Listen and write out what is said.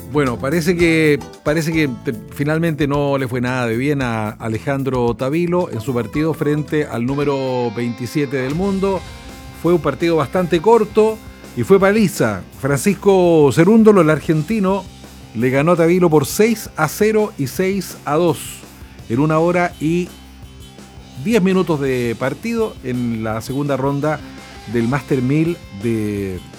Bueno, parece que finalmente no le fue nada de bien a Alejandro Tavilo en su partido frente al número 27 del mundo. Fue un partido bastante corto y fue paliza. Francisco Cerúndolo, el argentino, le ganó a Tavilo por 6-0 y 6-2 en 1 hora y 10 minutos de partido en la segunda ronda del Master 1000 de